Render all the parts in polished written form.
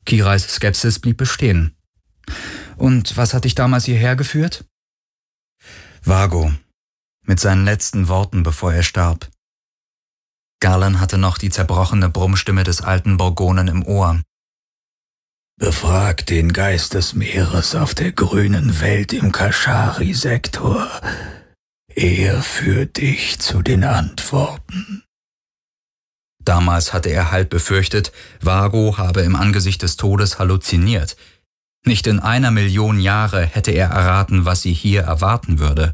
Kirais Skepsis blieb bestehen. »Und was hat dich damals hierher geführt?« »Vago, mit seinen letzten Worten, bevor er starb.« Garland hatte noch die zerbrochene Brummstimme des alten Borgonen im Ohr. »Befrag den Geist des Meeres auf der grünen Welt im Kashari-Sektor. Er führt dich zu den Antworten.« Damals hatte er halb befürchtet, Vago habe im Angesicht des Todes halluziniert. Nicht in 1 Million Jahre hätte er erraten, was sie hier erwarten würde.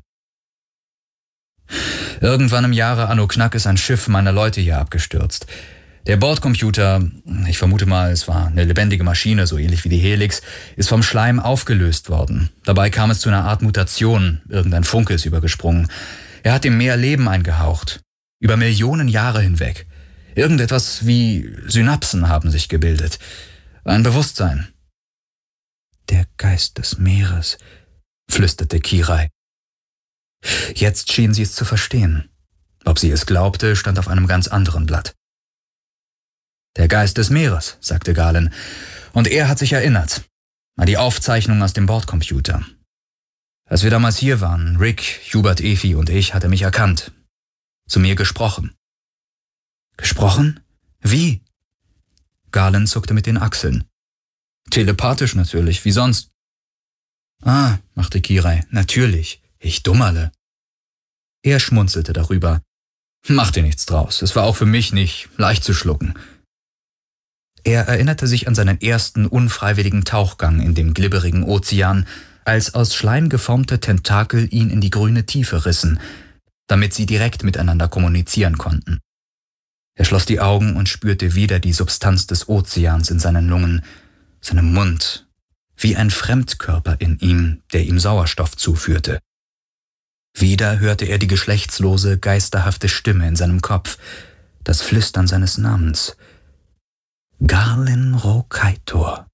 Irgendwann im Jahre Anno Knack ist ein Schiff meiner Leute hier abgestürzt. Der Bordcomputer, ich vermute mal, es war eine lebendige Maschine, so ähnlich wie die Helix, ist vom Schleim aufgelöst worden. Dabei kam es zu einer Art Mutation, irgendein Funke ist übergesprungen. Er hat dem Meer Leben eingehaucht, über Millionen Jahre hinweg. Irgendetwas wie Synapsen haben sich gebildet. Ein Bewusstsein. »Der Geist des Meeres«, flüsterte Kirai. Jetzt schien sie es zu verstehen. Ob sie es glaubte, stand auf einem ganz anderen Blatt. »Der Geist des Meeres«, sagte Galen, und er hat sich erinnert an die Aufzeichnung aus dem Bordcomputer. Als wir damals hier waren, Rick, Hubert, Efi und ich, hat er mich erkannt, zu mir gesprochen. »Gesprochen? Wie?« Galen zuckte mit den Achseln. »Telepathisch natürlich, wie sonst.« »Ah«, machte Kirai, »natürlich, ich Dummerle.« Er schmunzelte darüber. »Mach dir nichts draus, es war auch für mich nicht leicht zu schlucken.« Er erinnerte sich an seinen ersten unfreiwilligen Tauchgang in dem glibberigen Ozean, als aus Schleim geformte Tentakel ihn in die grüne Tiefe rissen, damit sie direkt miteinander kommunizieren konnten. Er schloss die Augen und spürte wieder die Substanz des Ozeans in seinen Lungen, seinem Mund, wie ein Fremdkörper in ihm, der ihm Sauerstoff zuführte. Wieder hörte er die geschlechtslose, geisterhafte Stimme in seinem Kopf, das Flüstern seines Namens. Garlin Rokaitor.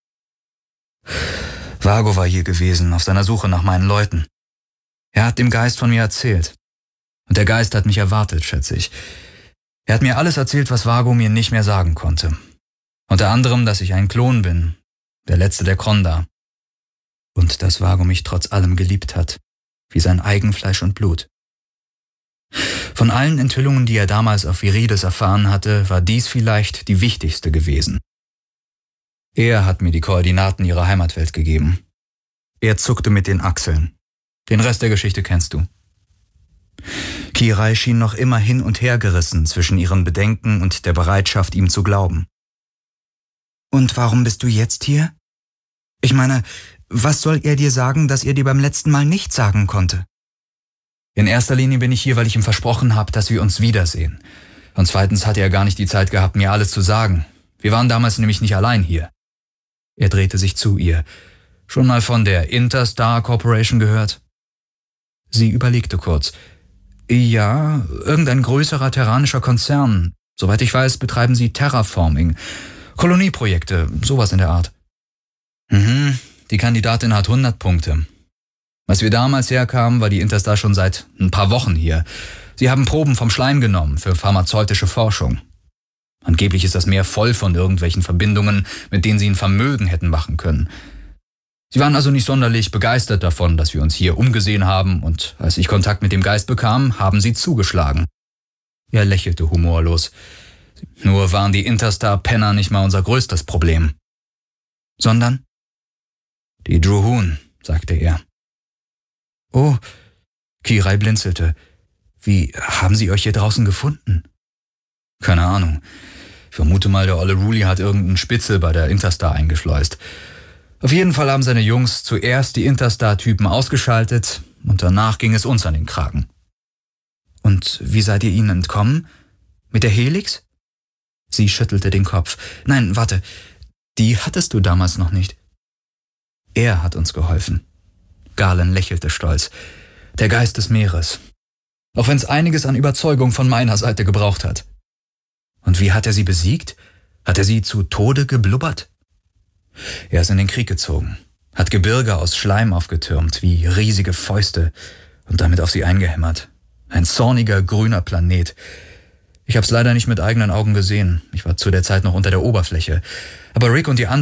Vago war hier gewesen, auf seiner Suche nach meinen Leuten. Er hat dem Geist von mir erzählt. Und der Geist hat mich erwartet, schätze ich. Er hat mir alles erzählt, was Vago mir nicht mehr sagen konnte. Unter anderem, dass ich ein Klon bin, der letzte der Kronda. Und dass Vago mich trotz allem geliebt hat, wie sein Eigenfleisch und Blut. Von allen Enthüllungen, die er damals auf Virides erfahren hatte, war dies vielleicht die wichtigste gewesen. Er hat mir die Koordinaten ihrer Heimatwelt gegeben. Er zuckte mit den Achseln. Den Rest der Geschichte kennst du. Kirai schien noch immer hin und her gerissen zwischen ihren Bedenken und der Bereitschaft, ihm zu glauben. »Und warum bist du jetzt hier? Ich meine, was soll er dir sagen, dass er dir beim letzten Mal nicht sagen konnte?« »In erster Linie bin ich hier, weil ich ihm versprochen habe, dass wir uns wiedersehen. Und zweitens hatte er gar nicht die Zeit gehabt, mir alles zu sagen. Wir waren damals nämlich nicht allein hier.« Er drehte sich zu ihr. »Schon mal von der Interstar Corporation gehört?« Sie überlegte kurz. »Ja, irgendein größerer terranischer Konzern. Soweit ich weiß, betreiben sie Terraforming. Kolonieprojekte, sowas in der Art.« Die Kandidatin hat 100 Punkte. Als wir damals herkamen, war die Interstar schon seit ein paar Wochen hier. Sie haben Proben vom Schleim genommen für pharmazeutische Forschung. Angeblich ist das Meer voll von irgendwelchen Verbindungen, mit denen sie ein Vermögen hätten machen können. Sie waren also nicht sonderlich begeistert davon, dass wir uns hier umgesehen haben, und als ich Kontakt mit dem Geist bekam, haben sie zugeschlagen. Er lächelte humorlos. Nur waren die Interstar-Penner nicht mal unser größtes Problem. »Sondern?« »Die Druhun«, sagte er. »Oh«, Kirai blinzelte. »Wie haben sie euch hier draußen gefunden?« »Keine Ahnung. Ich vermute mal, der olle Ruli hat irgendeinen Spitzel bei der Interstar eingeschleust. Auf jeden Fall haben seine Jungs zuerst die Interstar-Typen ausgeschaltet und danach ging es uns an den Kragen.« »Und wie seid ihr ihnen entkommen? Mit der Helix?« Sie schüttelte den Kopf. »Nein, warte, die hattest du damals noch nicht.« »Er hat uns geholfen.« Galen lächelte stolz. »Der Geist des Meeres. Auch wenn es einiges an Überzeugung von meiner Seite gebraucht hat.« »Und wie hat er sie besiegt? Hat er sie zu Tode geblubbert?« »Er ist in den Krieg gezogen, hat Gebirge aus Schleim aufgetürmt, wie riesige Fäuste, und damit auf sie eingehämmert. Ein zorniger, grüner Planet. Ich hab's leider nicht mit eigenen Augen gesehen. Ich war zu der Zeit noch unter der Oberfläche. Aber Rick und die anderen